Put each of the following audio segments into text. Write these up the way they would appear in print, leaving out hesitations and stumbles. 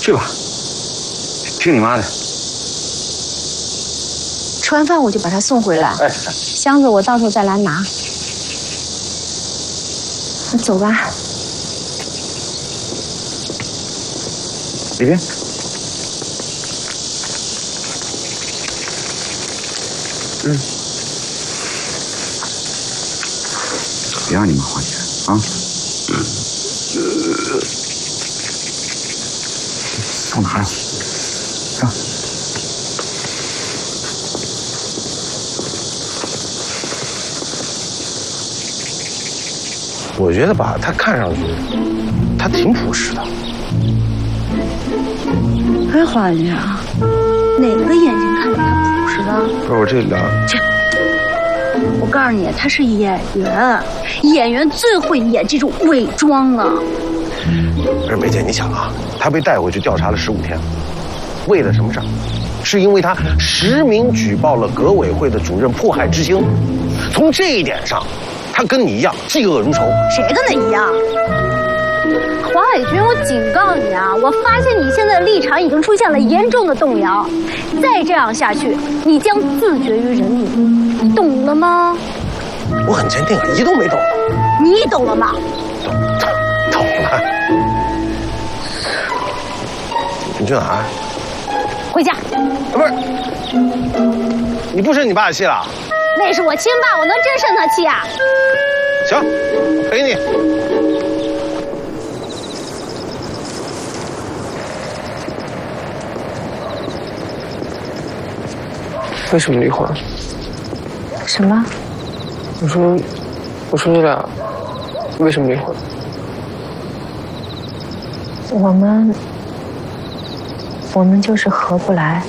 去吧，听你妈的。 吃完饭我就把他送回来。 哎， 箱子我到时候再来拿。那走吧。 里边。别让你妈花钱啊！送哪了？上。 我觉得吧，他看上去，他挺朴实的。 哎，花姐啊，哪个眼睛看着他朴实的？ 不是我这俩。 我告诉你，他是演员，演员最会演这种伪装了。 不是梅姐，你想啊，他被带回去调查了15天，为了什么事儿？是因为他实名举报了革委会的主任迫害知青。从这一点上，他跟你一样嫉恶如仇。 谁跟他一样？黄伟军，我警告你啊！我发现你现在的立场已经出现了严重的动摇，再这样下去，你将自绝于人民，你懂了吗？ 我很坚定啊，一动没动。 你懂了吗？ 懂了。你去哪儿？ 回家。 不是，你不生你爸的气了？ 那是我亲爸，我能真生他气啊？ 行，我陪你。 为什么离婚？ 什么？ 我说你俩为什么离婚？ 我们就是合不来。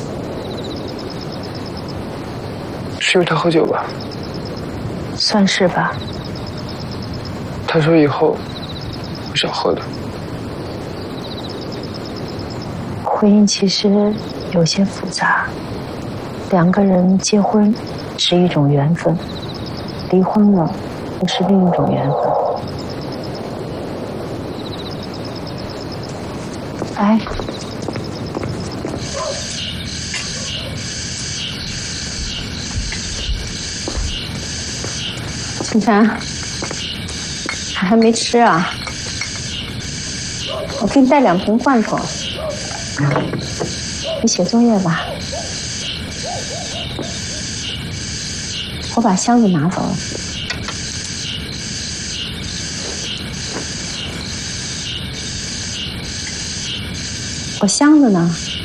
是因为他喝酒吧？ 算是吧。 他说以后不少喝的。 婚姻其实有些复杂，两个人结婚是一种缘分，离婚了又是另一种缘分。来，清晨，还没吃啊？我给你带2瓶罐头，你写作业吧。我把箱子拿走了。我箱子呢？